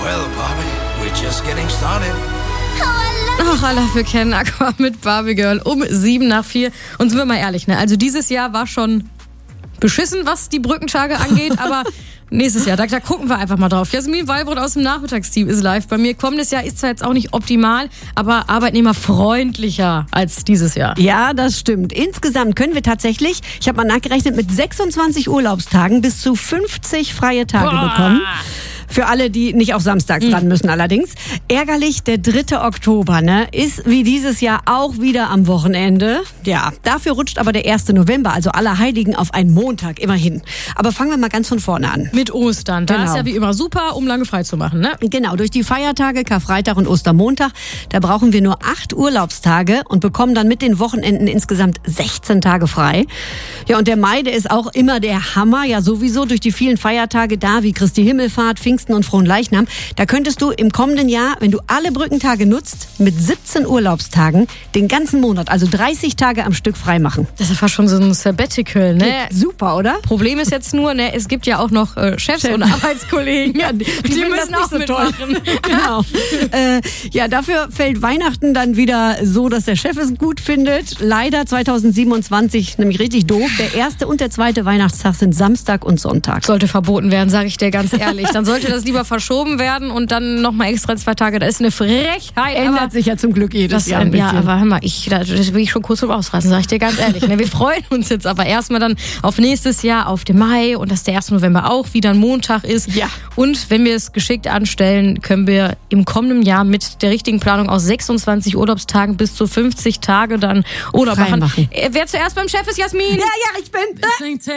Well, Barbie, we're just getting started. Ach, Allah für Ken Aqua mit Barbie Girl um 3:07. Und sind wir mal ehrlich, ne? Also dieses Jahr war schon beschissen, was die Brückentage angeht, aber nächstes Jahr, da gucken wir einfach mal drauf. Jasmin Wallbrot aus dem Nachmittagsteam ist live bei mir. Kommendes Jahr ist zwar jetzt auch nicht optimal, aber arbeitnehmerfreundlicher als dieses Jahr. Ja, das stimmt. Insgesamt können wir tatsächlich, ich habe mal nachgerechnet, mit 26 Urlaubstagen bis zu 50 freie Tage bekommen. Für alle, die nicht auch samstags dran müssen allerdings. Ärgerlich, der 3. Oktober, ne, ist wie dieses Jahr auch wieder am Wochenende. Ja, dafür rutscht aber der 1. November, also Allerheiligen, auf einen Montag, immerhin. Aber fangen wir mal ganz von vorne an. Mit Ostern. Da ist ja wie immer super, um lange frei zu machen, ne? Genau, durch die Feiertage, Karfreitag und Ostermontag, da brauchen wir nur 8 Urlaubstage und bekommen dann mit den Wochenenden insgesamt 16 Tage frei. Ja, und der Mai, der ist auch immer der Hammer, ja sowieso durch die vielen Feiertage da, wie Christi Himmelfahrt, Pfingsten und Fronleichnam. Da könntest du im kommenden Jahr, wenn du alle Brückentage nutzt, mit 17 Urlaubstagen den ganzen Monat, also 30 Tage am Stück frei machen. Das ist fast schon so ein Sabbatical, ne? Super, oder? Problem ist jetzt nur, ne, es gibt ja auch noch Chefs und Arbeitskollegen. Ja, die müssen auch so mitmachen. Genau. Ja, dafür fällt Weihnachten dann wieder so, dass der Chef es gut findet. Leider 2027 nämlich richtig doof. Der 1. und der 2. Weihnachtstag sind Samstag und Sonntag. Sollte verboten werden, sage ich dir ganz ehrlich. Dann sollte das lieber verschoben werden und dann nochmal extra 2 Tage. Das ist eine Frechheit. Ändert sich ja zum Glück jedes Jahr ein bisschen. Ja, aber hör mal, das will ich schon kurz zum Ausreißen, sage ich dir ganz ehrlich. Ne? Wir freuen uns jetzt aber erstmal dann auf nächstes Jahr, auf den Mai und dass der 1. November auch wieder ein Montag ist. Ja. Und wenn wir es geschickt anstellen, können wir im kommenden Jahr mit der richtigen Planung aus 26 Urlaubstagen bis zu 50 Tage dann Urlaub machen. Wer zuerst beim Chef ist, Jasmin? Ja, ich bin.